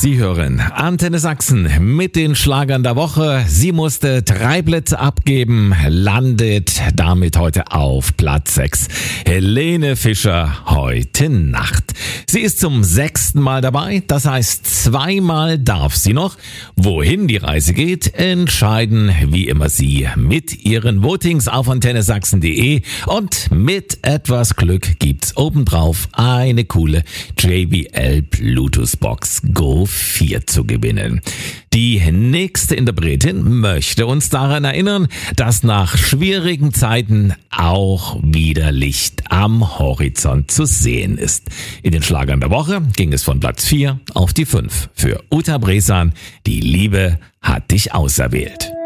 Sie hören Antenne Sachsen mit den Schlagern der Woche. Sie musste 3 Plätze abgeben, landet damit heute auf Platz 6. Helene Fischer, heute Nacht. Sie ist zum 6. Mal dabei, das heißt 2-mal darf sie noch. Wohin die Reise geht, entscheiden wie immer Sie mit Ihren Votings auf antennesachsen.de und mit etwas Glück gibt's obendrauf eine coole JBL Bluetooth Box Go 4 zu gewinnen. Die nächste Interpretin möchte uns daran erinnern, dass nach schwierigen Zeiten auch wieder Licht am Horizont zu sehen ist. In den Schlagern der Woche ging es von Platz 4 auf die 5 für Uta Bresan. Die Liebe hat dich auserwählt.